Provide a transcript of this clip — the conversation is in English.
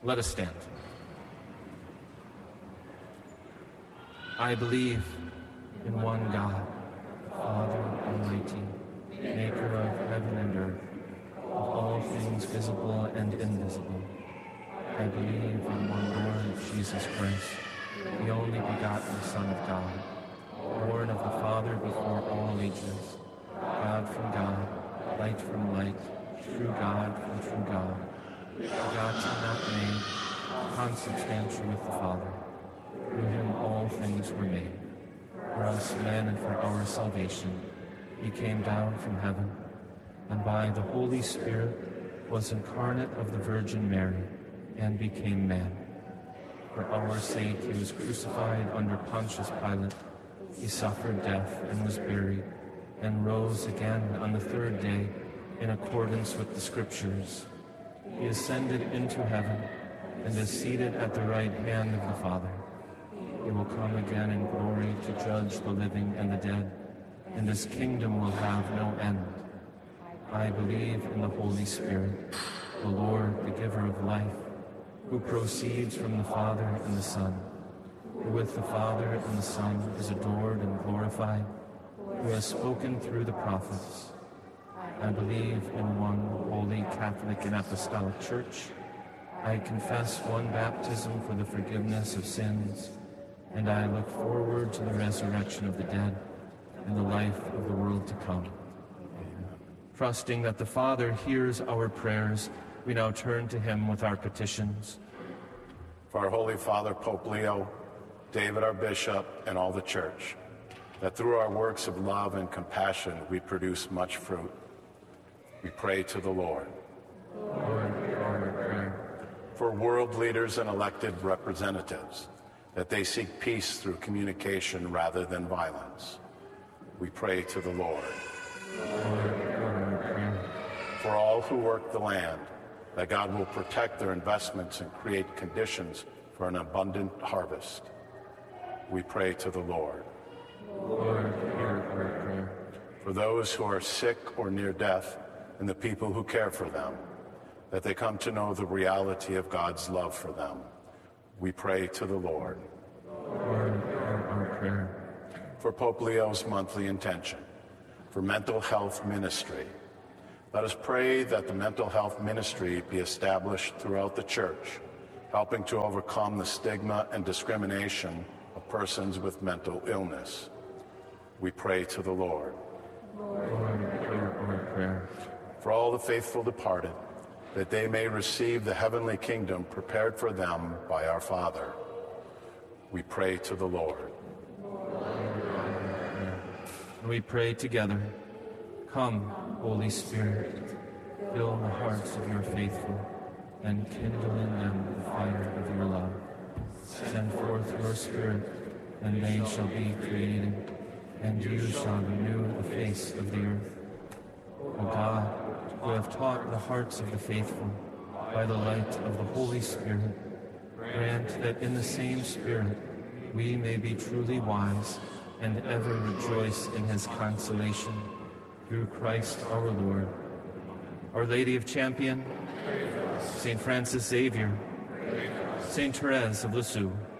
Let us stand. I believe in one God, Father Almighty, maker of heaven and earth, of all things visible and invisible. I believe in one Lord Jesus Christ, the only begotten Son of God, born of the Father before all ages, God from God, light from light, true God from true God, begotten, not made, consubstantial with the Father. Through him all things were made. For us men and for our salvation, he came down from heaven, and by the Holy Spirit was incarnate of the Virgin Mary, and became man. For our sake he was crucified under Pontius Pilate. He suffered death and was buried, and rose again on the third day in accordance with the Scriptures. He ascended into heaven, and is seated at the right hand of the Father. He will come again in glory to judge the living and the dead, and his kingdom will have no end. I believe in the Holy Spirit, the Lord, the giver of life, who proceeds from the Father and the Son, who with the Father and the Son is adored and glorified, who has spoken through the prophets. I believe in one holy Catholic and Apostolic Church. I confess one baptism for the forgiveness of sins, and I look forward to the resurrection of the dead and the life of the world to come. Trusting that the Father hears our prayers, we now turn to him with our petitions. For our Holy Father, Pope Leo, David, our Bishop, and all the Church, that through our works of love and compassion we produce much fruit. We pray to the Lord. Lord, hear our prayer. For world leaders and elected representatives, that they seek peace through communication rather than violence. We pray to the Lord. Lord, hear our prayer. For all who work the land, that God will protect their investments and create conditions for an abundant harvest. We pray to the Lord. Lord, hear our prayer. For those who are sick or near death, and the people who care for them, that they come to know the reality of God's love for them. We pray to the Lord. Lord, hear our prayer. For Pope Leo's monthly intention, for mental health ministry, let us pray that the mental health ministry be established throughout the Church, helping to overcome the stigma and discrimination of persons with mental illness. We pray to the Lord. Lord, hear our prayer. For all the faithful departed, that they may receive the heavenly kingdom prepared for them by our Father. We pray to the Lord. And we pray together. Come, Holy Spirit, fill the hearts of your faithful, and kindle in them the fire of your love. Send forth your Spirit, and they shall be created, and you shall renew the face of the earth. O God, who have taught the hearts of the faithful by the light of the Holy Spirit, grant that in the same Spirit we may be truly wise and ever rejoice in his consolation. Through Christ our Lord. Our Lady of Champion, St. Francis Xavier, St. Therese of Lisieux,